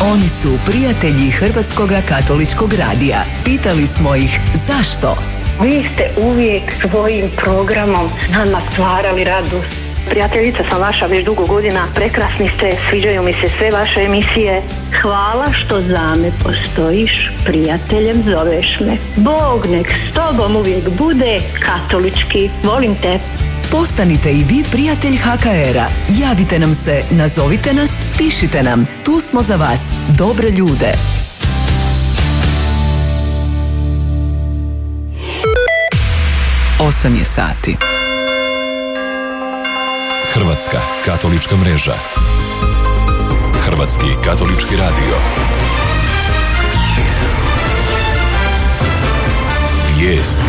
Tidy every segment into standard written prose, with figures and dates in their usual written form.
Oni su prijatelji Hrvatskog katoličkog radija. Pitali smo ih zašto? Vi ste uvijek svojim programom nama stvarali radost. Prijateljica sam vaša već dugo godina, prekrasni ste, sviđaju mi se sve vaše emisije. Hvala što za me postojiš, prijateljem zoveš me. Bog nek s tobom uvijek bude, katolički, volim te. Postanite i vi prijatelj HKR-a. Javite nam se, nazovite nas, pišite nam. Tu smo za vas, dobre ljude. Osam je sati. Hrvatska katolička mreža. Hrvatski katolički radio. Vijesti.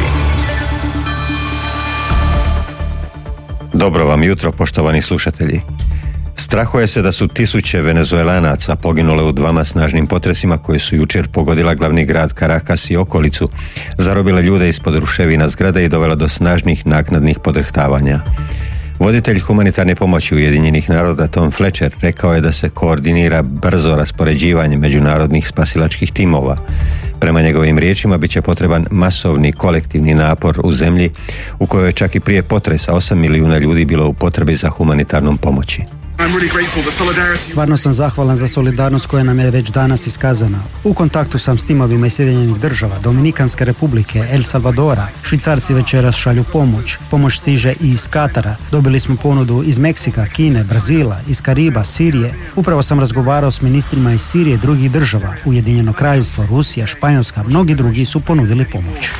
Dobro vam jutro, poštovani slušatelji. Strahuje se da su tisuće Venezuelanaca poginule u dvama snažnim potresima koji su jučer pogodila glavni grad Caracas i okolicu, zarobile ljude ispod ruševina zgrade i dovela do snažnih naknadnih podrhtavanja. Voditelj humanitarne pomoći Ujedinjenih naroda Tom Fletcher rekao je da se koordinira brzo raspoređivanje međunarodnih spasilačkih timova. Prema njegovim riječima bit će potreban masovni kolektivni napor u zemlji u kojoj je čak i prije potresa 8 milijuna ljudi bilo u potrebi za humanitarnom pomoći. Stvarno sam zahvalan za solidarnost koja nam je već danas iskazana. U kontaktu sam s timovima iz Sjedinjenih država, Dominikanske republike, El Salvadora. Švicarci večeras šalju pomoć. Pomoć stiže i iz Katara. Dobili smo ponudu iz Meksika, Kine, Brazila, iz Kariba, Sirije. Upravo sam razgovarao s ministrima iz Sirije i drugih država. Ujedinjeno kraljevstvo, Rusija, Španjolska, mnogi drugi su ponudili pomoć.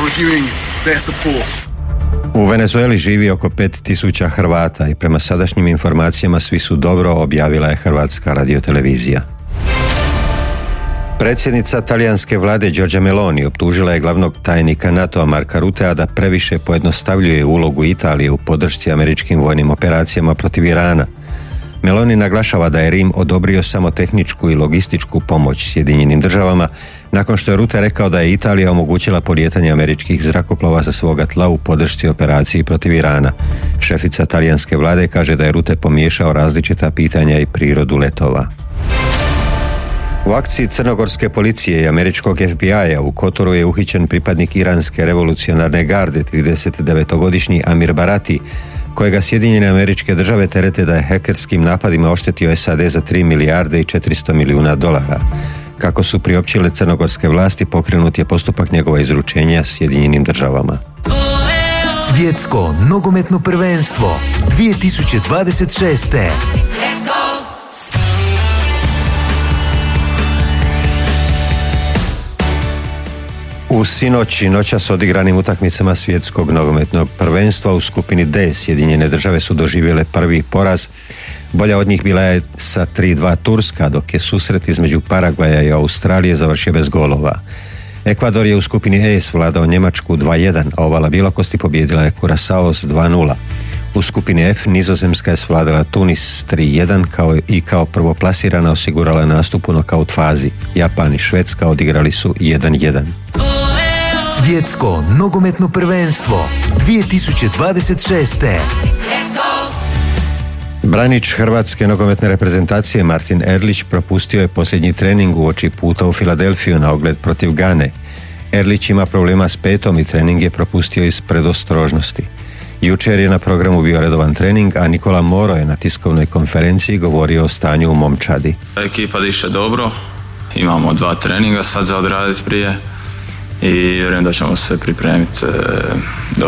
U Venezueli živi oko 5000 Hrvata i prema sadašnjim informacijama svi su dobro, objavila je Hrvatska radiotelevizija. Predsjednica talijanske vlade Giorgia Meloni optužila je glavnog tajnika NATO-a Marka Rutea da previše pojednostavljuje ulogu Italije u podršci američkim vojnim operacijama protiv Irana. Meloni naglašava da je Rim odobrio samo tehničku i logističku pomoć Sjedinjenim državama nakon što je Rutte rekao da je Italija omogućila polijetanje američkih zrakoplova sa svoga tla u podršci operaciji protiv Irana. Šefica talijanske vlade kaže da je Rutte pomiješao različita pitanja i prirodu letova. U akciji crnogorske policije i američkog FBI-a u Kotoru je uhićen pripadnik iranske revolucionarne garde, 39-godišnji Amir Barati, kojega Sjedinjene Američke Države terete da je hekerskim napadima oštetio SAD za 3 milijarde i 400 milijuna dolara. Kako su priopćile crnogorske vlasti, pokrenut je postupak njegova izručenja Sjedinjenim Državama. Svjetsko nogometno prvenstvo 2026. U sinoć i noćas odigranim utakmicama svjetskog nogometnog prvenstva u skupini D Sjedinjene Države su doživjele prvi poraz. Bolja od njih bila je sa 3-2 Turska, dok je susret između Paragvaja i Australije završio bez golova. Ekvador je u skupini E svladao Njemačku 2-1, a Ovala Bjelokosti pobijedila je Curaçao s 2-0. U skupini F Nizozemska je svladala Tunis 3-1 kao prvoplasirana osigurala nastup u nokaut fazi. Japan i Švedska odigrali su 1-1. Svjetsko nogometno prvenstvo 2026. Branič hrvatske nogometne reprezentacije Martin Erlić propustio je posljednji trening uoči puta u Filadelfiju na ogled protiv Gane. Erlić ima problema s petom i trening je propustio iz predostrožnosti. Jučer je na programu bio redovan trening, a Nikola Moro je na tiskovnoj konferenciji govorio o stanju u momčadi. Ekipa diše dobro, imamo 2 treninga sad za odraditi prije i vjerujem da ćemo se pripremiti